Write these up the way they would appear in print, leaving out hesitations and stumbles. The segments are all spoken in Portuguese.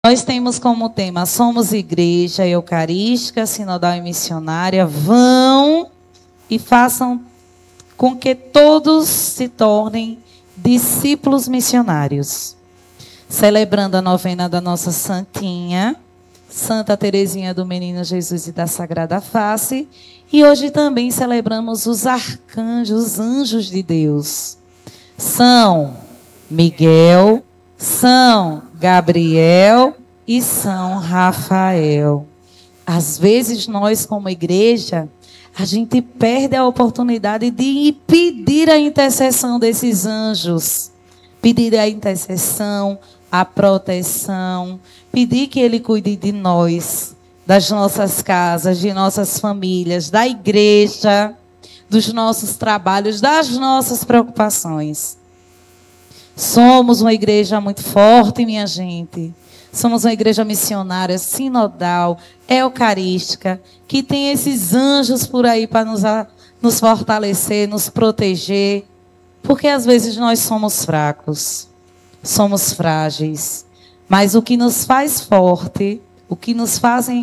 Nós temos como tema: somos igreja eucarística, sinodal e missionária. Vão e façam com que todos se tornem discípulos missionários. Celebrando a novena da nossa Santinha, Santa Teresinha do Menino Jesus e da Sagrada Face. E hoje também celebramos os arcanjos, os anjos de Deus. São Miguel, São Gabriel e São Rafael. Às vezes nós, como igreja, a gente perde a oportunidade de pedir a intercessão desses anjos. Pedir a intercessão, a proteção, pedir que Ele cuide de nós, das nossas casas, de nossas famílias, da igreja, dos nossos trabalhos, das nossas preocupações. Somos uma igreja muito forte, minha gente. Somos uma igreja missionária, sinodal, eucarística, que tem esses anjos por aí para nos fortalecer, nos proteger, porque às vezes nós somos fracos, somos frágeis, mas o que nos faz forte, o que nos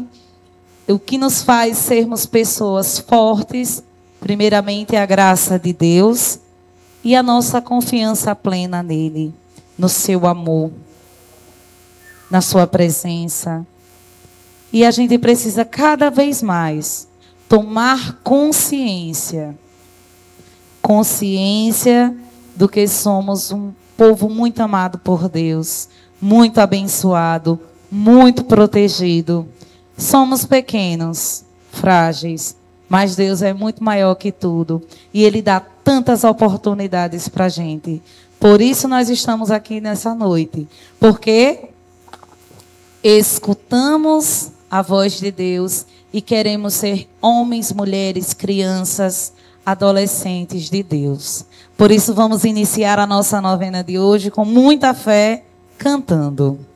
faz sermos pessoas fortes, primeiramente é a graça de Deus e a nossa confiança plena nele, no seu amor, na sua presença. E a gente precisa cada vez mais tomar consciência do que somos um povo muito amado por Deus, muito abençoado, muito protegido. Somos pequenos, frágeis, mas Deus é muito maior que tudo. E Ele dá tantas oportunidades para a gente. Por isso nós estamos aqui nessa noite. Porque escutamos a voz de Deus e queremos ser homens, mulheres, crianças, adolescentes de Deus. Por isso vamos iniciar a nossa novena de hoje com muita fé, cantando.